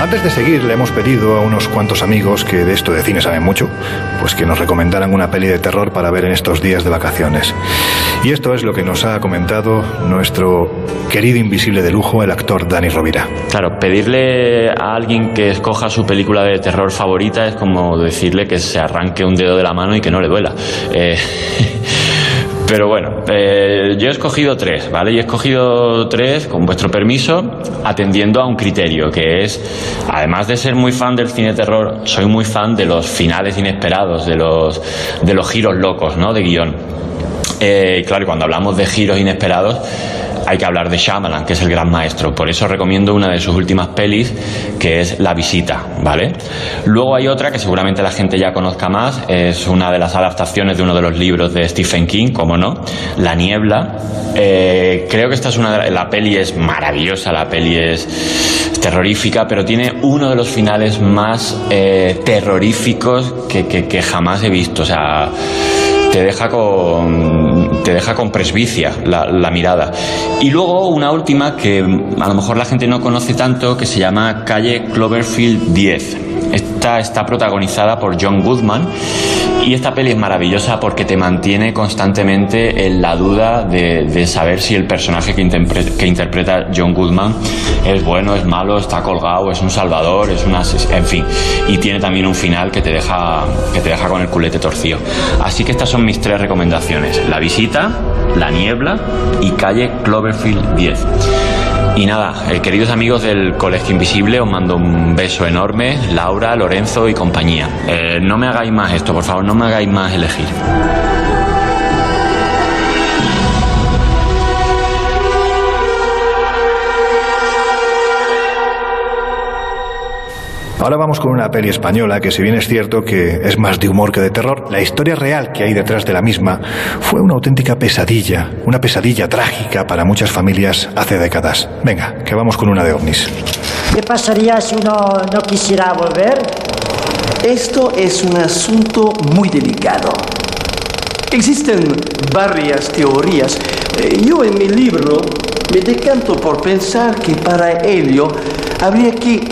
Antes de seguir, le hemos pedido a unos cuantos amigos que de esto de cine saben mucho, pues que nos recomendaran una peli de terror para ver en estos días de vacaciones. Y esto es lo que nos ha comentado nuestro querido invisible de lujo, el actor Dani Rovira. Claro, pedirle a alguien que escoja su película de terror favorita es como decirle que se arranque un dedo de la mano y que no le duela. Pero bueno, yo he escogido tres, ¿vale? Y he escogido tres, con vuestro permiso, atendiendo a un criterio, que es, además de ser muy fan del cine terror, soy muy fan de los finales inesperados, de los giros locos, ¿no? De guión. Claro, y cuando hablamos de giros inesperados, hay que hablar de Shyamalan, que es el gran maestro. Por eso recomiendo una de sus últimas pelis, que es La Visita, ¿vale? Luego hay otra que seguramente la gente ya conozca más, es una de las adaptaciones de uno de los libros de Stephen King, como no, La Niebla. Creo que esta es la peli es maravillosa, la peli es terrorífica, pero tiene uno de los finales más terroríficos que jamás he visto. O sea, te deja con presbicia la mirada. Y luego una última que a lo mejor la gente no conoce tanto, que se llama Calle Cloverfield 10. Esta está protagonizada por John Goodman y esta peli es maravillosa porque te mantiene constantemente en la duda de saber si el personaje que interpreta John Goodman es bueno, es malo, está colgado, es un salvador, en fin, y tiene también un final que te deja con el culete torcido. Así que estas son mis tres recomendaciones: La Visita, La Niebla y Calle Cloverfield 10. Y nada, queridos amigos del Colegio Invisible, os mando un beso enorme, Laura, Lorenzo y compañía. No me hagáis más esto, por favor, no me hagáis más elegir. Ahora vamos con una peli española que, si bien es cierto que es más de humor que de terror, la historia real que hay detrás de la misma fue una auténtica pesadilla, una pesadilla trágica para muchas familias hace décadas. Venga, que vamos con una de ovnis. ¿Qué pasaría si uno no quisiera volver? Esto es un asunto muy delicado. Existen varias teorías. Yo en mi libro me decanto por pensar que para ello habría que